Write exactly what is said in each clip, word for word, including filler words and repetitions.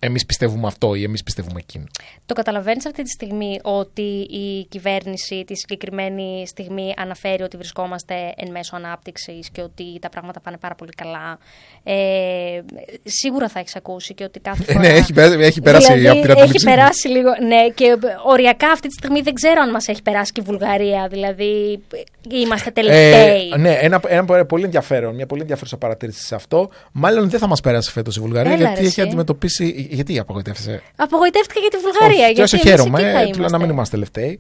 εμείς πιστεύουμε αυτό ή εμείς πιστεύουμε εκείνο. Το καταλαβαίνεις αυτή τη στιγμή ότι η κυβέρνηση τη συγκεκριμένη στιγμή αναφέρει ότι βρισκόμαστε εν μέσω ανάπτυξης και ότι τα πράγματα πάνε πάρα πολύ καλά. Ε, σίγουρα θα έχεις ακούσει και ότι κάθε φορά... ναι, έχει, έχει περάσει δηλαδή, από την αντίληψη. Έχει περάσει λίγο, ναι, και οριακά αυτή τη στιγμή δεν ξέρω αν μας έχει περάσει και η Βουλγαρία, δηλαδή είμαστε τελευταίοι. Ε, ναι, ένα, ένα πολύ ενδιαφέρον, μια πολύ ενδιαφέρουσα παρατήρηση σε αυτό. Μάλλον δεν θα μας περάσει φέτος η Βουλγαρία. Έλα, γιατί έχει αντιμετωπίσει. Γιατί απογοητεύεσαι? Απογοητεύτηκα για τη Βουλγαρία. Όχι, γιατί χαίρομαι, ε, να μην είμαστε τελευταίοι.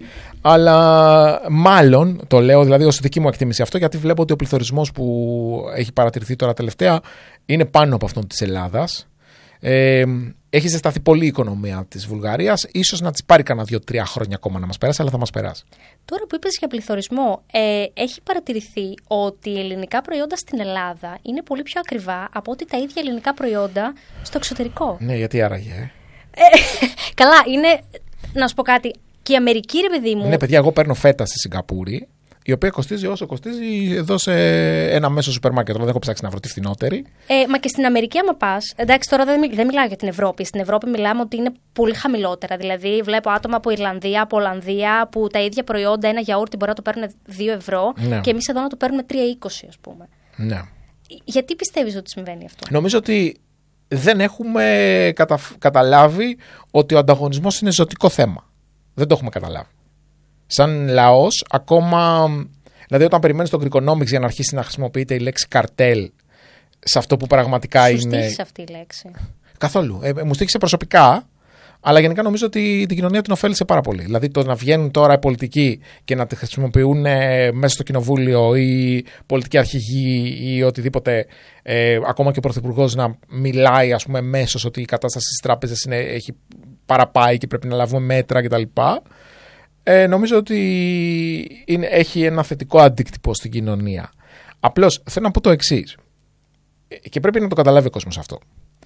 Αλλά μάλλον το λέω δηλαδή ως δική μου εκτίμηση αυτό, γιατί βλέπω ότι ο πληθωρισμός που έχει παρατηρηθεί τώρα τελευταία είναι πάνω από αυτόν της Ελλάδας. Ε, έχει ζεσταθεί πολύ η οικονομία της Βουλγαρίας. Ίσως να της πάρει κανένα δύο-τρία χρόνια ακόμα να μας περάσει, αλλά θα μας περάσει. Τώρα που είπες για πληθωρισμό, ε, έχει παρατηρηθεί ότι οι ελληνικά προϊόντα στην Ελλάδα είναι πολύ πιο ακριβά από ότι τα ίδια ελληνικά προϊόντα στο εξωτερικό. Ναι, γιατί άραγε. Ε? Ε, καλά, είναι. Να σου πω κάτι. Και η Αμερική, ρε παιδί μου. Ναι, παιδιά, εγώ παίρνω φέτα στη Σιγκαπούρη, η οποία κοστίζει όσο κοστίζει εδώ σε ένα μέσο σούπερ μάρκετ. Δεν έχω ψάξει να βρω τη φθηνότερη. Ε, μα και στην Αμερική, άμα πας. Εντάξει, τώρα δεν, δεν μιλάω για την Ευρώπη. Στην Ευρώπη μιλάμε ότι είναι πολύ χαμηλότερα. Δηλαδή, βλέπω άτομα από Ιρλανδία, από Ολλανδία, που τα ίδια προϊόντα, ένα γιαούρτι μπορεί να το παίρνουν δύο ευρώ, ναι, και εμείς εδώ να το παίρνουμε τρία είκοσι, ας πούμε. Ναι. Γιατί πιστεύεις ότι συμβαίνει αυτό? Νομίζω ότι δεν έχουμε κατα... καταλάβει ότι ο ανταγωνισμός είναι ζωτικό θέμα. Δεν το έχουμε καταλάβει. Σαν λαός, ακόμα. Δηλαδή, όταν περιμένεις τον Greekonomics για να αρχίσει να χρησιμοποιείται η λέξη καρτέλ σε αυτό που πραγματικά Σου είναι. Σου στήχησε αυτή η λέξη? Καθόλου. Ε, μου στήχησε προσωπικά, αλλά γενικά νομίζω ότι την κοινωνία την ωφέλησε πάρα πολύ. Δηλαδή, το να βγαίνουν τώρα οι πολιτικοί και να τη χρησιμοποιούν ε, μέσα στο κοινοβούλιο ή πολιτικοί αρχηγοί ή οτιδήποτε, ε, ακόμα και ο πρωθυπουργός να μιλάει, ας πούμε, μέσως ότι η κατάσταση στις τράπεζες είναι, έχει παραπάει και πρέπει να λάβουμε μέτρα κτλ. Ε, νομίζω ότι είναι, έχει ένα θετικό αντίκτυπο στην κοινωνία. Απλώς θέλω να πω το εξής, και πρέπει να το καταλάβει ο κόσμος αυτό.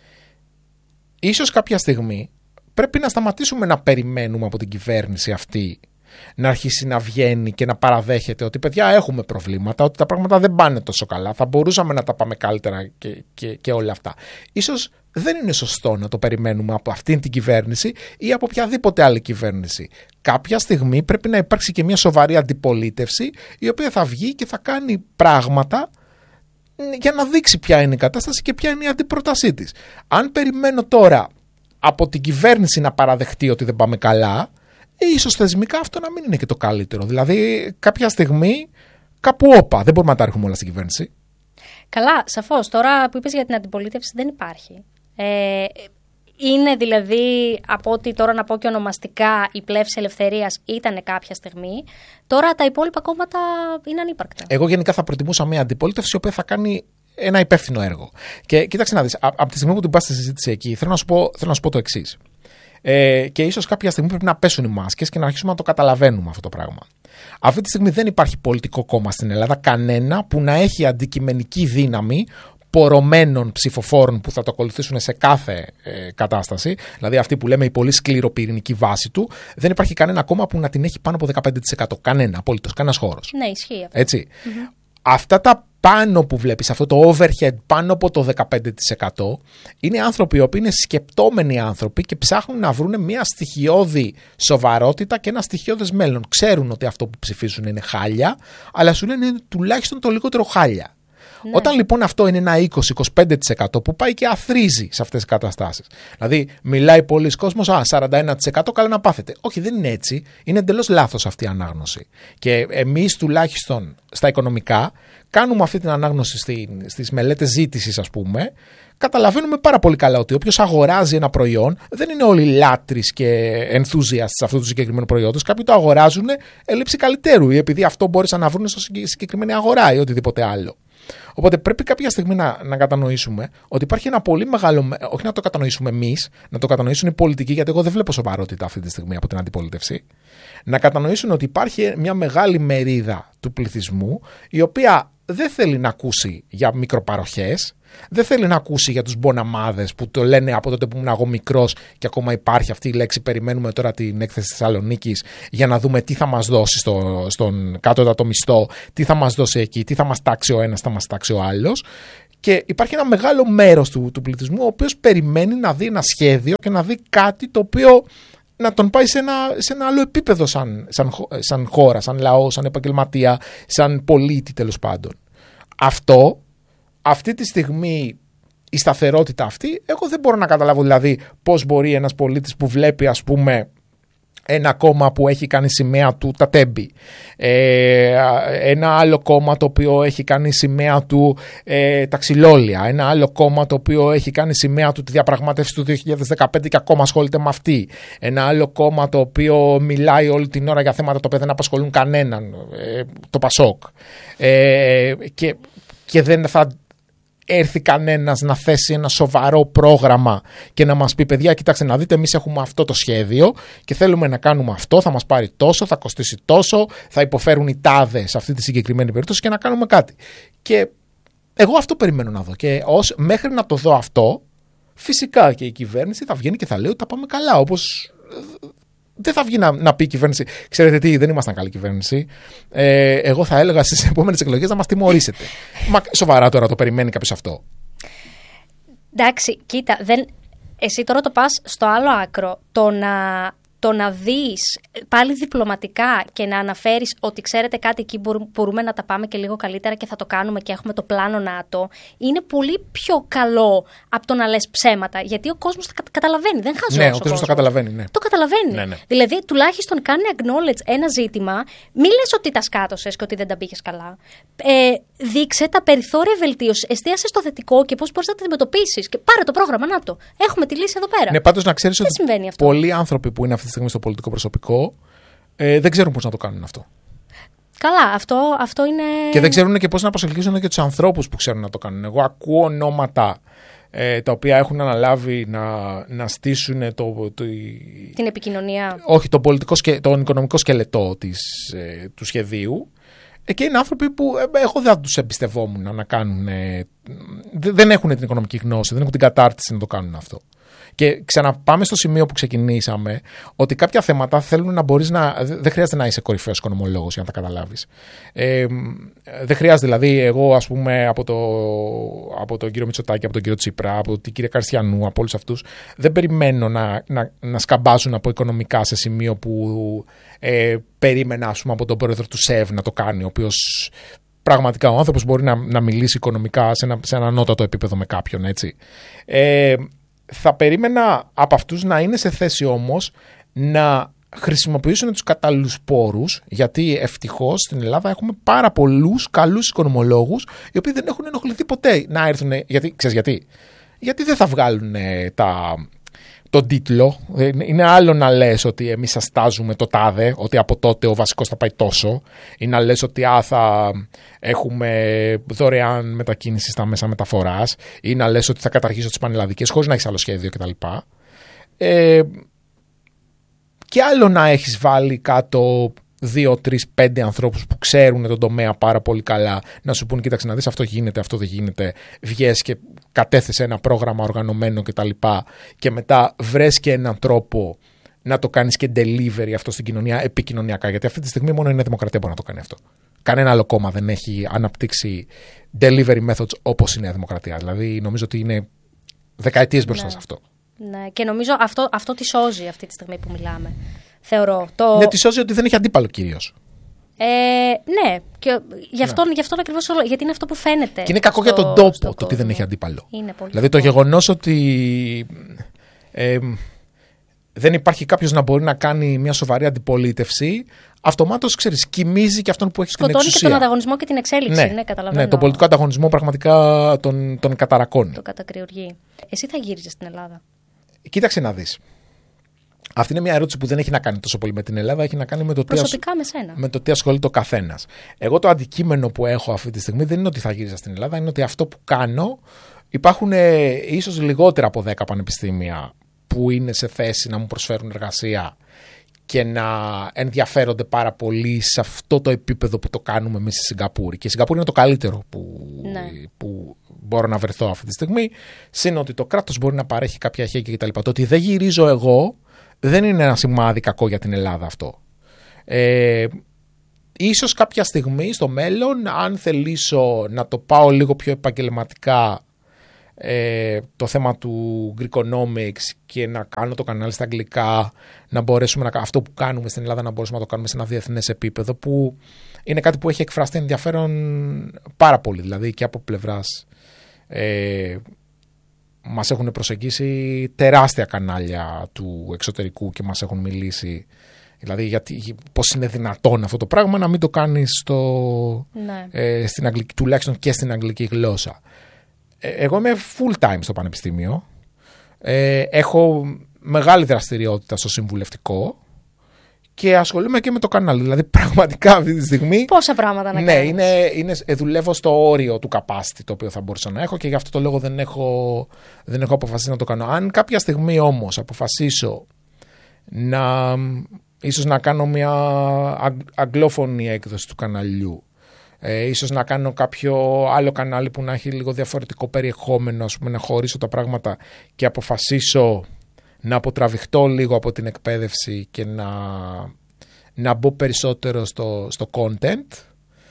Ίσως κάποια στιγμή πρέπει να σταματήσουμε να περιμένουμε από την κυβέρνηση αυτή να αρχίσει να βγαίνει και να παραδέχεται ότι παιδιά έχουμε προβλήματα, ότι τα πράγματα δεν πάνε τόσο καλά, θα μπορούσαμε να τα πάμε καλύτερα και, και, και όλα αυτά. Ίσως δεν είναι σωστό να το περιμένουμε από αυτήν την κυβέρνηση ή από οποιαδήποτε άλλη κυβέρνηση. Κάποια στιγμή πρέπει να υπάρξει και μια σοβαρή αντιπολίτευση, η οποία θα βγει και θα κάνει πράγματα για να δείξει ποια είναι η κατάσταση και ποια είναι η αντιπρότασή της. Αν περιμένω τώρα από την κυβέρνηση να παραδεχτεί ότι δεν πάμε καλά, ίσως θεσμικά αυτό να μην είναι και το καλύτερο. Δηλαδή, κάποια στιγμή, κάπου όπα, δεν μπορούμε να τα ρίχνουμε όλα στην κυβέρνηση. Καλά, σαφώς. Τώρα που είπες για την αντιπολίτευση, δεν υπάρχει. Ε, είναι δηλαδή, από ό,τι τώρα να πω και ονομαστικά, η πλεύση ελευθερίας ήταν κάποια στιγμή. Τώρα τα υπόλοιπα κόμματα είναι ανύπαρκτα. Εγώ γενικά θα προτιμούσα μια αντιπολίτευση η οποία θα κάνει ένα υπεύθυνο έργο. Και κοίταξε να δεις, από τη στιγμή που την πας στη συζήτηση εκεί, θέλω να σου πω, θέλω να σου πω το εξής. Ε, και ίσως κάποια στιγμή πρέπει να πέσουν οι μάσκες και να αρχίσουμε να το καταλαβαίνουμε αυτό το πράγμα. Αυτή τη στιγμή δεν υπάρχει πολιτικό κόμμα στην Ελλάδα, κανένα, που να έχει αντικειμενική δύναμη πορωμένων ψηφοφόρων που θα το ακολουθήσουν σε κάθε ε, κατάσταση, δηλαδή αυτή που λέμε η πολύ σκληροπυρηνική βάση του. Δεν υπάρχει κανένα κόμμα που να την έχει πάνω από δεκαπέντε τοις εκατό. Κανένα, απολύτως, κανένας χώρος. Ναι, ισχύει αυτό. Έτσι. Mm-hmm. Αυτά τα πάνω που βλέπεις, αυτό το overhead πάνω από το δεκαπέντε τοις εκατό, είναι άνθρωποι οι οποίοι είναι σκεπτόμενοι άνθρωποι και ψάχνουν να βρουν μια στοιχειώδη σοβαρότητα και ένα στοιχειώδες μέλλον. Ξέρουν ότι αυτό που ψηφίζουν είναι χάλια, αλλά σου λένε τουλάχιστον το λιγότερο χάλια. Ναι. Όταν λοιπόν αυτό είναι ένα είκοσι με είκοσι πέντε τοις εκατό που πάει και αθρίζει σε αυτές τις καταστάσεις. Δηλαδή, μιλάει πολλοί κόσμος, α, σαράντα ένα τοις εκατό καλά να πάθετε. Όχι, δεν είναι έτσι. Είναι εντελώς λάθος αυτή η ανάγνωση. Και εμείς τουλάχιστον στα οικονομικά κάνουμε αυτή την ανάγνωση στις μελέτες ζήτησης, ας πούμε. Καταλαβαίνουμε πάρα πολύ καλά ότι όποιος αγοράζει ένα προϊόν δεν είναι όλοι λάτρεις και enthusiasts αυτού του συγκεκριμένου προϊόντος. Κάποιοι το αγοράζουν έλλειψη καλυτέρου ή επειδή αυτό μπόρεσαν να βρουν στη συγκεκριμένη αγορά ή οτιδήποτε άλλο. Οπότε πρέπει κάποια στιγμή να, να κατανοήσουμε ότι υπάρχει ένα πολύ μεγάλο. Όχι να το κατανοήσουμε εμείς, να το κατανοήσουν οι πολιτικοί, γιατί εγώ δεν βλέπω σοβαρότητα αυτή τη στιγμή από την αντιπολίτευση. Να κατανοήσουν ότι υπάρχει μια μεγάλη μερίδα του πληθυσμού η οποία δεν θέλει να ακούσει για μικροπαροχές, δεν θέλει να ακούσει για τους μποναμάδες που το λένε από τότε που ήμουν εγώ μικρός και ακόμα υπάρχει αυτή η λέξη. Περιμένουμε τώρα την έκθεση της Θεσσαλονίκης για να δούμε τι θα μας δώσει στο, στον κάτω το μισθό, τι θα μας δώσει εκεί, τι θα μας τάξει ο ένας, θα μας τάξει ο άλλος. Και υπάρχει ένα μεγάλο μέρος του, του πληθυσμού ο οποίος περιμένει να δει ένα σχέδιο και να δει κάτι το οποίο να τον πάει σε ένα, σε ένα άλλο επίπεδο σαν, σαν, σαν χώρα, σαν λαό, σαν επαγγελματία, σαν πολίτη τέλος πάντων. Αυτό, αυτή τη στιγμή η σταθερότητα αυτή, εγώ δεν μπορώ να καταλάβω δηλαδή πώς μπορεί ένας πολίτης που βλέπει ας πούμε ένα κόμμα που έχει κάνει σημαία του τα τέμπη, ε, ένα άλλο κόμμα το οποίο έχει κάνει σημαία του ε, τα ξυλόλια, ένα άλλο κόμμα το οποίο έχει κάνει σημαία του τη διαπραγμάτευση του δύο χιλιάδες δεκαπέντε και ακόμα ασχολείται με αυτή, ένα άλλο κόμμα το οποίο μιλάει όλη την ώρα για θέματα τα οποία δεν απασχολούν κανέναν, ε, το Πασόκ, ε, και, και δεν θα έρθει κανένας να θέσει ένα σοβαρό πρόγραμμα και να μας πει παιδιά κοιτάξτε να δείτε εμείς έχουμε αυτό το σχέδιο και θέλουμε να κάνουμε αυτό, θα μας πάρει τόσο, θα κοστίσει τόσο, θα υποφέρουν οι τάδες σε αυτή τη συγκεκριμένη περίπτωση και να κάνουμε κάτι. Και εγώ αυτό περιμένω να δω και ως, μέχρι να το δω αυτό φυσικά και η κυβέρνηση θα βγαίνει και θα λέει ότι τα πάμε καλά, όπως δεν θα βγει να, να πει η κυβέρνηση ξέρετε τι, δεν ήμασταν καλή κυβέρνηση, ε, εγώ θα έλεγα στις επόμενες εκλογές να μας τιμωρήσετε. Μα σοβαρά τώρα το περιμένει κάποιος αυτό? Εντάξει, κοίτα, δεν... εσύ τώρα το πας στο άλλο άκρο, το να... το να δεις πάλι διπλωματικά και να αναφέρεις ότι ξέρετε κάτι εκεί μπορούμε να τα πάμε και λίγο καλύτερα και θα το κάνουμε και έχουμε το πλάνο ΝΑΤΟ, είναι πολύ πιο καλό από το να λες ψέματα. Γιατί ο κόσμος τα καταλαβαίνει, δεν χαζός. Ναι, ο, ο κόσμος το καταλαβαίνει. Ναι. Το καταλαβαίνει. Ναι, ναι. Δηλαδή, τουλάχιστον κάνει acknowledge ένα ζήτημα, μη λες ότι τα σκάτωσες και ότι δεν τα πήγες καλά. Ε, δείξε τα περιθώρια βελτίωσης, εστίασε στο θετικό και πώς μπορείς να τα αντιμετωπίσεις. Και πάρε το πρόγραμμα ΝΑΤΟ. Έχουμε τη λύση εδώ πέρα. Ναι, πάντως να ξέρεις ότι πολλοί άνθρωποι που είναι αυτή τη στιγμή στο πολιτικό προσωπικό ε, δεν ξέρουν πώς να το κάνουν αυτό. Καλά, αυτό, αυτό είναι. Και δεν ξέρουν και πώς να προσελκύσουν και τους ανθρώπους που ξέρουν να το κάνουν. Εγώ ακούω ονόματα ε, τα οποία έχουν αναλάβει να, να στήσουν το, το, την επικοινωνία. Όχι, το πολιτικό, τον οικονομικό σκελετό της, ε, του σχεδίου. Ε, και είναι άνθρωποι που ε, εγώ δεν τους εμπιστευόμουν να κάνουν. Ε, δεν έχουν την οικονομική γνώση, δεν έχουν την κατάρτιση να το κάνουν αυτό. Και ξαναπάμε στο σημείο που ξεκινήσαμε, ότι κάποια θέματα θέλουν να μπορείς να. Δεν χρειάζεται να είσαι κορυφαίος οικονομολόγος για να τα καταλάβεις. Ε, δεν χρειάζεται, δηλαδή, εγώ, ας πούμε, από, το, από τον κύριο Μητσοτάκη, από τον κύριο Τσίπρα, από την κυρία Καρστιανού, από όλους αυτούς, δεν περιμένω να, να, να σκαμπάζουν από οικονομικά σε σημείο που ε, περίμενα, ας πούμε, από τον πρόεδρο του ΣΕΒ να το κάνει, ο οποίος. Πραγματικά ο άνθρωπος μπορεί να, να μιλήσει οικονομικά σε ένα, σε ένα ανώτατο επίπεδο με κάποιον, έτσι. Ε, θα περίμενα από αυτούς να είναι σε θέση όμως να χρησιμοποιήσουν τους κατάλληλους πόρους, γιατί ευτυχώς στην Ελλάδα έχουμε πάρα πολλούς καλούς οικονομολόγους οι οποίοι δεν έχουν ενοχληθεί ποτέ να έρθουν. Γιατί, ξέρεις γιατί? Γιατί δεν θα βγάλουν τα, τον τίτλο. Είναι άλλο να λες ότι εμείς σας στάζουμε το τάδε, ότι από τότε ο βασικός θα πάει τόσο, ή να λες ότι α, θα έχουμε δωρεάν μετακίνηση στα μέσα μεταφοράς, ή να λες ότι θα καταργήσω τις πανελλαδικές χωρίς να έχεις άλλο σχέδιο κτλ. Ε, και άλλο να έχεις βάλει κάτω δύο, τρεις, πέντε ανθρώπους που ξέρουν τον τομέα πάρα πολύ καλά να σου πούν κοίταξε να δεις αυτό γίνεται, αυτό δεν γίνεται, βγες και κατέθεσε ένα πρόγραμμα οργανωμένο κτλ. Και μετά βρες και έναν τρόπο να το κάνεις και delivery αυτό στην κοινωνία επικοινωνιακά, γιατί αυτή τη στιγμή μόνο η Νέα Δημοκρατία μπορεί να το κάνει αυτό. Κανένα άλλο κόμμα δεν έχει αναπτύξει delivery methods όπως η Νέα Δημοκρατία. Δηλαδή νομίζω ότι είναι δεκαετίες μπροστά ναι. σε αυτό. Ναι, και νομίζω αυτό, αυτό τη σώζει αυτή τη στιγμή που μιλάμε. Θεωρώ. Το... Ναι, τη σώζει ότι δεν έχει αντίπαλο κυρίως. Ε, ναι, και γι' αυτόν, ναι. αυτόν ακριβώς, γιατί είναι αυτό που φαίνεται. Και είναι κακό στο, για τον τόπο το ότι δεν έχει αντίπαλο. Είναι πολύ δηλαδή το γεγονός ότι ε, δεν υπάρχει κάποιος να μπορεί να κάνει μια σοβαρή αντιπολίτευση, αυτομάτως, ξέρεις, κοιμίζει και αυτόν που έχει σκοτώνει την εξουσία. Σκοτώνει και τον ανταγωνισμό και την εξέλιξη, ναι, ναι, καταλαβαίνω. Ναι, τον πολιτικό ανταγωνισμό πραγματικά τον, τον καταρακώνει. Το κατακριουργεί. Εσύ θα γύριζες στην Ελλάδα? Κοίταξε να δεις. Αυτή είναι μια ερώτηση που δεν έχει να κάνει τόσο πολύ με την Ελλάδα, έχει να κάνει με το, προσωπικά τι, με, σένα. με το τι ασχολείται ο καθένας. Εγώ το αντικείμενο που έχω αυτή τη στιγμή δεν είναι ότι θα γύριζα στην Ελλάδα, είναι ότι αυτό που κάνω, υπάρχουν ε, ίσως λιγότερα από δέκα πανεπιστήμια που είναι σε θέση να μου προσφέρουν εργασία και να ενδιαφέρονται πάρα πολύ σε αυτό το επίπεδο που το κάνουμε εμείς στη Σιγκαπούρη. Και η Σιγκαπούρη είναι το καλύτερο που, ναι. που μπορώ να βρεθώ αυτή τη στιγμή. Συν ότι το κράτος μπορεί να παρέχει κάποια χέγγια κτλ. Το ότι δεν γυρίζω εγώ δεν είναι ένα σημάδι κακό για την Ελλάδα αυτό. Ε, ίσως κάποια στιγμή στο μέλλον, αν θελήσω να το πάω λίγο πιο επαγγελματικά, ε, το θέμα του Greekonomics και να κάνω το κανάλι στα αγγλικά, να μπορέσουμε να, αυτό που κάνουμε στην Ελλάδα να μπορέσουμε να το κάνουμε σε ένα διεθνές επίπεδο, που είναι κάτι που έχει εκφραστεί ενδιαφέρον πάρα πολύ, δηλαδή και από πλευράς ε, μας έχουν προσεγγίσει τεράστια κανάλια του εξωτερικού και μας έχουν μιλήσει, δηλαδή γιατί, πώς είναι δυνατόν αυτό το πράγμα να μην το κάνεις στο, ναι. ε, στην αγγλική, τουλάχιστον και στην αγγλική γλώσσα. Ε, εγώ είμαι full time στο πανεπιστήμιο, ε, έχω μεγάλη δραστηριότητα στο συμβουλευτικό και ασχολούμαι και με το κανάλι. Δηλαδή, πραγματικά αυτή τη στιγμή. Πόσα πράγματα να ναι, κάνεις. είναι, είναι, δουλεύω στο όριο του capacity το οποίο θα μπορούσα να έχω και γι' αυτό το λόγο δεν έχω, δεν έχω αποφασίσει να το κάνω. Αν κάποια στιγμή όμως αποφασίσω να. Ίσως να κάνω μια αγγλόφωνη έκδοση του καναλιού, ε, ίσως να κάνω κάποιο άλλο κανάλι που να έχει λίγο διαφορετικό περιεχόμενο, ας πούμε, να χωρίσω τα πράγματα και αποφασίσω να αποτραβηχτώ λίγο από την εκπαίδευση και να, να μπω περισσότερο στο, στο content,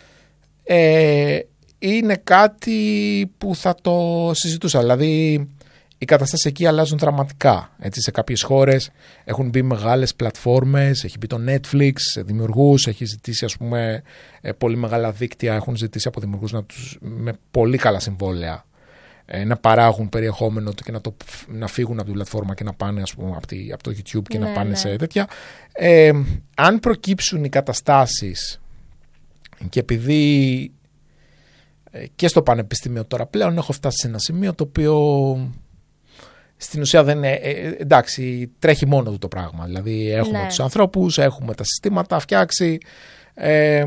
ε, είναι κάτι που θα το συζητούσα. Δηλαδή, οι καταστάσεις εκεί αλλάζουν δραματικά. Έτσι, σε κάποιες χώρες έχουν μπει μεγάλες πλατφόρμες, έχει μπει το Netflix, δημιουργούς, έχει ζητήσει, ας πούμε, πολύ μεγάλα δίκτυα, έχουν ζητήσει από δημιουργούς να τους, με πολύ καλά συμβόλαια, να παράγουν περιεχόμενο και να, το, να φύγουν από την πλατφόρμα και να πάνε, ας πούμε, από, τη, από το YouTube και ναι, να πάνε ναι. σε τέτοια. Ε, αν προκύψουν οι καταστάσεις, και επειδή και στο πανεπιστήμιο τώρα πλέον έχω φτάσει σε ένα σημείο το οποίο στην ουσία δεν είναι, εντάξει, τρέχει μόνο του το πράγμα. Δηλαδή έχουμε ναι. τους ανθρώπους, έχουμε τα συστήματα φτιάξει. Ε,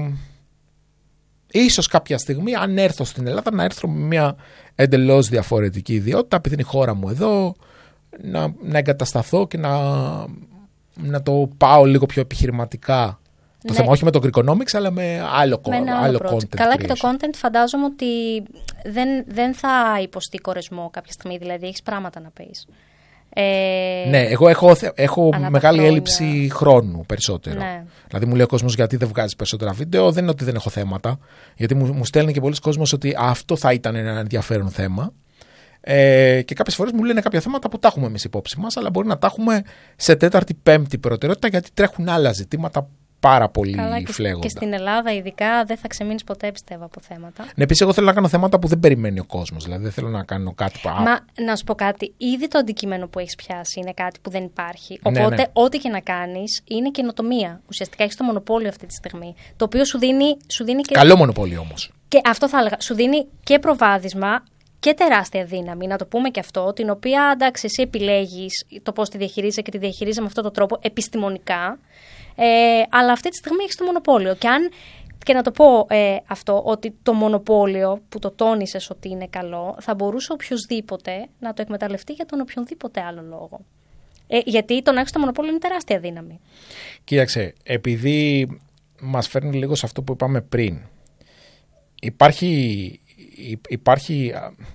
ίσως κάποια στιγμή, αν έρθω στην Ελλάδα, να έρθω με μια εντελώς διαφορετική ιδιότητα, επειδή είναι η χώρα μου εδώ, να, να εγκατασταθώ και να, να το πάω λίγο πιο επιχειρηματικά. Το ναι. θέμα όχι με το Greekonomics, αλλά με άλλο, με άλλο, άλλο content. Καλά, creation. Και το content φαντάζομαι ότι δεν, δεν θα υποστεί κορεσμό κάποια στιγμή, δηλαδή έχεις πράγματα να πεις. Ε, ναι, εγώ έχω, έχω μεγάλη χρόνια. έλλειψη χρόνου περισσότερο. Ναι. Δηλαδή μου λέει ο κόσμος, γιατί δεν βγάζεις περισσότερα βίντεο. Δεν είναι ότι δεν έχω θέματα, γιατί μου, μου στέλνει και πολλοί κόσμος ότι αυτό θα ήταν ένα ενδιαφέρον θέμα. Ε, και κάποιες φορές μου λένε κάποια θέματα που τα έχουμε εμείς υπόψη μας, αλλά μπορεί να τα έχουμε σε τέταρτη, πέμπτη προτεραιότητα, γιατί τρέχουν άλλα ζητήματα πάρα πολύ Καλά, φλέγοντα. Και στην Ελλάδα, ειδικά, δεν θα ξεμείνεις ποτέ, πιστεύω, από θέματα. Ναι, επίσης, εγώ θέλω να κάνω θέματα που δεν περιμένει ο κόσμος. Δηλαδή, δεν θέλω να κάνω κάτι που. Μα να σου πω κάτι. Ήδη το αντικείμενο που έχεις πιάσει είναι κάτι που δεν υπάρχει. Οπότε, ναι, ναι. ό,τι και να κάνεις είναι καινοτομία. Ουσιαστικά έχεις το μονοπόλιο αυτή τη στιγμή. Το οποίο σου δίνει, σου δίνει και. Καλό μονοπόλιο όμως. Και αυτό θα έλεγα. Σου δίνει και προβάδισμα και τεράστια δύναμη, να το πούμε και αυτό, την οποία, εντάξει, εσύ επιλέγεις το πώς τη διαχειρίζεσαι και τη διαχειρίζεσαι με αυτόν τον τρόπο επιστημονικά. Ε, αλλά αυτή τη στιγμή έχεις το μονοπόλιο. Και αν, και να το πω ε, αυτό, ότι το μονοπόλιο που το τόνισες ότι είναι καλό, θα μπορούσε οποιοδήποτε να το εκμεταλλευτεί για τον οποιονδήποτε άλλο λόγο. Ε, γιατί το να έχεις το μονοπόλιο είναι τεράστια δύναμη. Κοίταξε, επειδή μας φέρνει λίγο σε αυτό που είπαμε πριν, υπάρχει, υπάρχει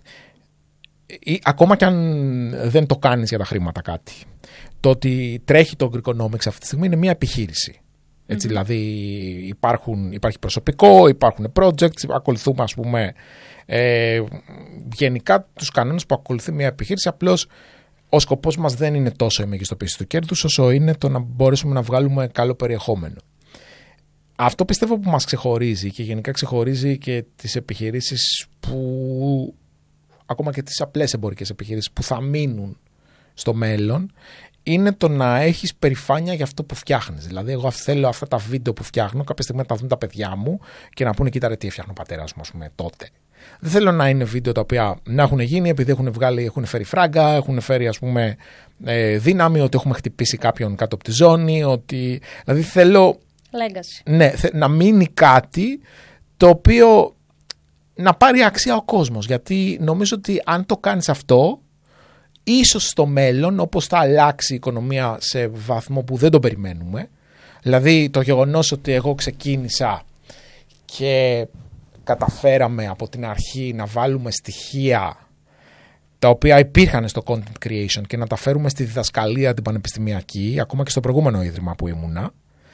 ακόμα και αν δεν το κάνεις για τα χρήματα κάτι, το ότι τρέχει το Greekonomics αυτή τη στιγμή είναι μια επιχείρηση. Έτσι, mm-hmm. Δηλαδή υπάρχουν, υπάρχει προσωπικό, υπάρχουν projects, ακολουθούμε, ας πούμε, ε, γενικά τους κανόνες που ακολουθεί μια επιχείρηση. Απλώς ο σκοπός μας δεν είναι τόσο η μεγιστοποίηση του κέρδους, όσο είναι το να μπορέσουμε να βγάλουμε καλό περιεχόμενο. Αυτό πιστεύω που μας ξεχωρίζει και γενικά ξεχωρίζει και τις επιχειρήσεις που, ακόμα και τις απλές εμπορικές επιχειρήσεις που θα μείνουν στο μέλλον, είναι το να έχεις περηφάνεια για αυτό που φτιάχνεις. Δηλαδή, εγώ θέλω αυτά τα βίντεο που φτιάχνω κάποια στιγμή να τα δουν τα παιδιά μου και να πούνε: κοίτα, ρε, τι έφτιαχνε ο πατέρας μου, ας πούμε, τότε. Δεν θέλω να είναι βίντεο τα οποία να έχουν γίνει επειδή έχουν, βγάλει, έχουν φέρει φράγκα, έχουν φέρει, ας πούμε, ε, δύναμη, ότι έχουμε χτυπήσει κάποιον κάτω από τη ζώνη. Ότι... Δηλαδή, θέλω Legacy. Ναι, να μείνει κάτι το οποίο να πάρει αξία ο κόσμος. Γιατί νομίζω ότι αν το κάνεις αυτό, ίσως στο μέλλον, όπως θα αλλάξει η οικονομία σε βαθμό που δεν το περιμένουμε, δηλαδή το γεγονός ότι εγώ ξεκίνησα και καταφέραμε από την αρχή να βάλουμε στοιχεία τα οποία υπήρχαν στο content creation και να τα φέρουμε στη διδασκαλία την πανεπιστημιακή, ακόμα και στο προηγούμενο ίδρυμα που ήμουνα,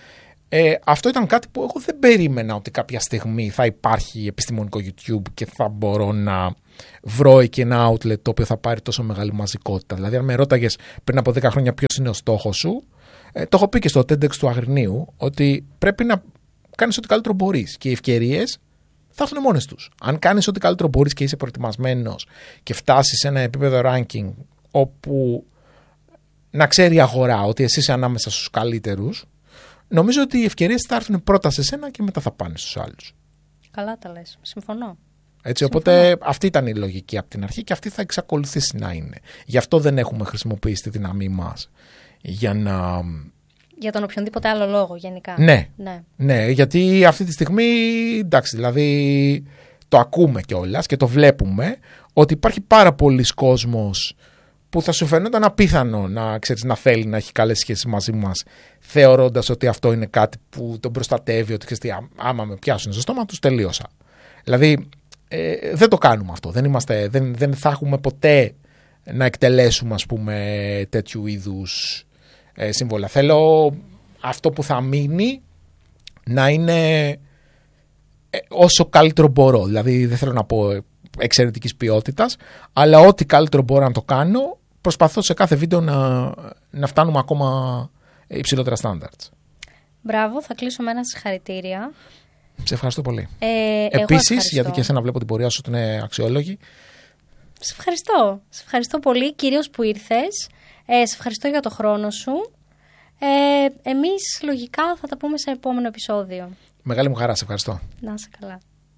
Ε, αυτό ήταν κάτι που εγώ δεν περίμενα ότι κάποια στιγμή θα υπάρχει επιστημονικό YouTube και θα μπορώ να βρω εκεί ένα outlet το οποίο θα πάρει τόσο μεγάλη μαζικότητα. Δηλαδή, αν με ρώταγες πριν από δέκα χρόνια ποιος είναι ο στόχος σου, ε, το έχω πει και στο TEDx του Αγρινίου, ότι πρέπει να κάνεις ό,τι καλύτερο μπορείς και οι ευκαιρίες θα έρθουν μόνες τους. Αν κάνεις ό,τι καλύτερο μπορείς και είσαι προετοιμασμένος και φτάσεις σε ένα επίπεδο ranking όπου να ξέρει η αγορά ότι εσύ είσαι ανάμεσα στους καλύτερους, νομίζω ότι οι ευκαιρίες θα έρθουν πρώτα σε σένα και μετά θα πάνε στους άλλους. Καλά τα λες. Συμφωνώ. Έτσι, οπότε αυτή ήταν η λογική από την αρχή και αυτή θα εξακολουθήσει να είναι. Γι' αυτό δεν έχουμε χρησιμοποιήσει τη δύναμή μας για να... Για τον οποιονδήποτε άλλο λόγο γενικά. Ναι, ναι, ναι, γιατί αυτή τη στιγμή, εντάξει, δηλαδή το ακούμε κιόλας και το βλέπουμε ότι υπάρχει πάρα πολλοί κόσμος που θα σου φαινόταν απίθανο να, ξέρεις, να θέλει να έχει καλές σχέσεις μαζί μας, θεωρώντας ότι αυτό είναι κάτι που τον προστατεύει, ότι ξέρεις, άμα με πιάσουν στο στόμα τους τελείωσα. Δηλαδή ε, δεν το κάνουμε αυτό, δεν, είμαστε, δεν, δεν θα έχουμε ποτέ να εκτελέσουμε, ας πούμε, τέτοιου είδους ε, σύμβολα. Θέλω αυτό που θα μείνει να είναι ε, όσο καλύτερο μπορώ, δηλαδή δεν θέλω να πω εξαιρετικής ποιότητας, αλλά ό,τι καλύτερο μπορώ να το κάνω, προσπαθώ σε κάθε βίντεο να, να φτάνουμε ακόμα υψηλότερα standards. Μπράβο, θα κλείσω με ένα συγχαρητήρια. Σε ευχαριστώ πολύ. Ε, Επίσης, γιατί και εσένα βλέπω την πορεία σου ότι είναι αξιόλογη. Σε ευχαριστώ. Σε ευχαριστώ πολύ, κυρίως που ήρθες. Ε, σε ευχαριστώ για το χρόνο σου. Ε, εμείς λογικά θα τα πούμε σε επόμενο επεισόδιο. Μεγάλη μου χαρά, σε ευχαριστώ. Να είσαι καλά.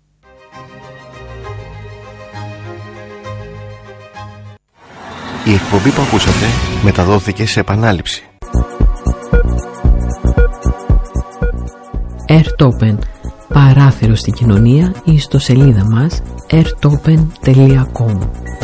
Η εκπομπή που ακούσατε μεταδόθηκε σε επανάληψη. Airtopen, παράθυρο στην κοινωνία, ή στο σελίδα μας airtopen τελεία com.